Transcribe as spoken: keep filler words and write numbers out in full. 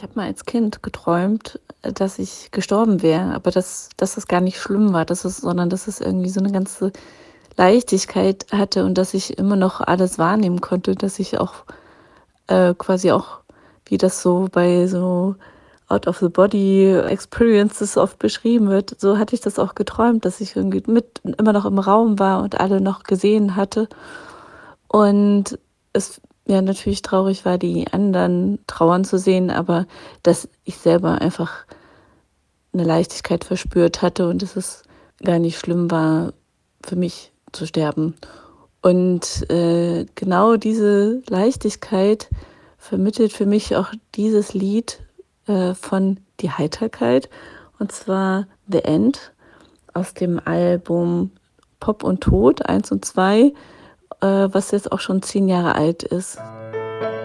Ich habe mal als Kind geträumt, äh, dass ich gestorben wäre, aber dass dass das gar nicht schlimm war, dass es sondern dass es irgendwie so 'ne ganze Leichtigkeit hatte und dass ich immer noch alles wahrnehmen konnte, dass ich auch, äh, quasi auch, wie das so bei so Out of the Body Experiences oft beschrieben wird, so hatte ich das auch geträumt, dass ich irgendwie mit immer noch im Raum war und alle noch gesehen hatte. Und es ja natürlich traurig war, die anderen trauern zu sehen, aber dass ich selber einfach 'ne Leichtigkeit verspürt hatte und dass es gar nicht schlimm war, für mich zu sterben. Und, äh, genau diese Leichtigkeit vermittelt für mich auch dieses Lied, äh, von Die Heiterkeit, und zwar „The End“ aus dem Album „Pop und Tod“ eins und zwei, äh, was jetzt auch schon zehn Jahre alt ist.